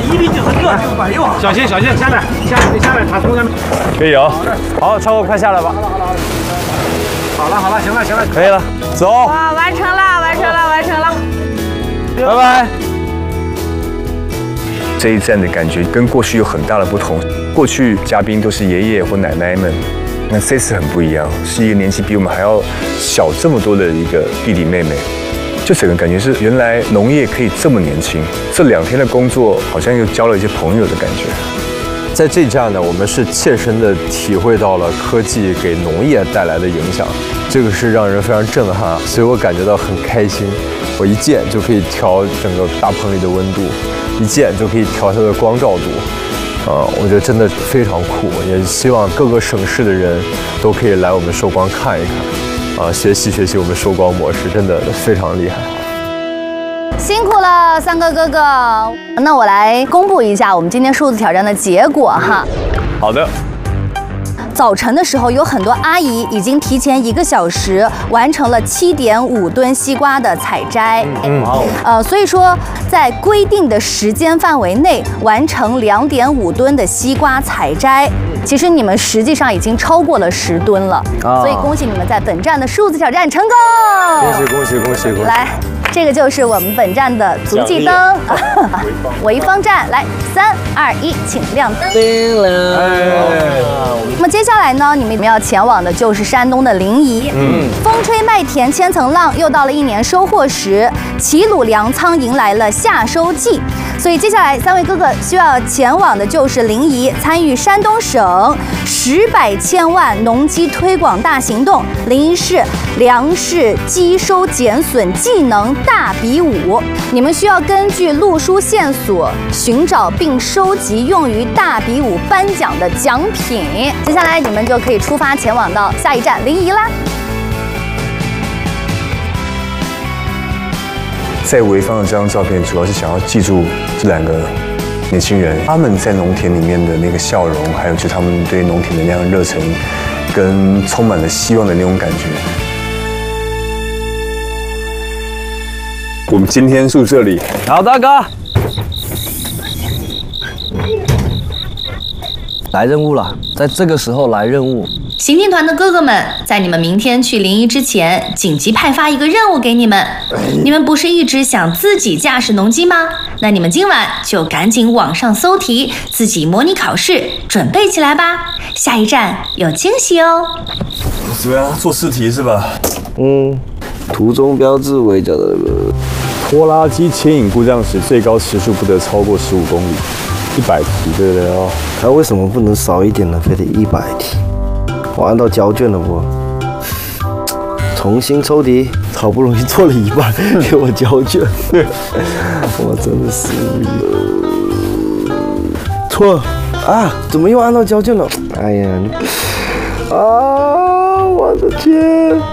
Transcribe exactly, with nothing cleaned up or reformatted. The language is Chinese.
一比九的热就管用。小心小心，下来下来，你下来，塔冲下面。 可以哦。好，超哥快下来吧。 好了好了，行了行了， 可以了，走。 哇，完成了，完成了，完成了。 拜拜。这一站的感觉跟过去有很大的不同。过去嘉宾都是爷爷或奶奶们，那这次很不一样，是一个年纪比我们还要小这么多的一个弟弟妹妹。就整个感觉是，原来农业可以这么年轻。这两天的工作，好像又交了一些朋友的感觉。 在这一站呢，我们是切身的体会到了科技给农业带来的影响，这个是让人非常震撼，所以我感觉到很开心。我一键就可以调整个大棚里的温度，一键就可以调它的光照度，啊、呃，我觉得真的非常酷。也希望各个省市的人都可以来我们寿光看一看，啊、呃，学习学习我们寿光模式，真的非常厉害。 辛苦了，三个哥哥。那我来公布一下我们今天数字挑战的结果哈。 好的。 早晨的时候，有很多阿姨已经提前一个小时完成了七点五吨西瓜的采摘。嗯，呃，所以说在规定的时间范围内完成两点五吨的西瓜采摘，其实你们实际上已经超过了十吨了。啊、所以恭喜你们在本站的数字挑战成功！ 恭喜恭喜恭喜恭喜！ 来。这个就是我们本站的足迹灯，潍坊站，来，三二一，请亮灯。叮了。那么接下来呢，你们要前往的就是山东的临沂。嗯，风吹麦田千层浪，又到了一年收获时，齐鲁粮仓迎来了夏收季。所以接下来三位哥哥需要前往的就是临沂，参与山东省十百千万农机推广大行动——临沂市粮食积收减损技能大比武。你们需要根据路书线索寻找并收集用于大比武颁奖的奖品。接下来你们就可以出发前往到下一站临沂啦。 在潍坊的这张照片，主要是想要记住这两个年轻人，他们在农田里面的那个笑容，还有就他们对农田的那样热忱，跟充满了希望的那种感觉。我们今天住这里， 好，大哥， 来任务了，在这个时候来任务。 行进团的哥哥们，在你们明天去临沂之前，紧急派发一个任务给你们。你们不是一直想自己驾驶农机吗？那你们今晚就赶紧网上搜题，自己模拟考试，准备起来吧。下一站有惊喜哦。 怎么样？做试题是吧？ 嗯，途中标志围着的拖拉机牵引故障时，最高时速不得超过十五公里。一百题，对不对哦？ 它为什么不能少一点呢？非得一百题？我按到交卷了不？重新抽题，好不容易做了一半，给我交卷，我真的是错了啊！怎么又按到交卷了？哎呀，啊！我的天！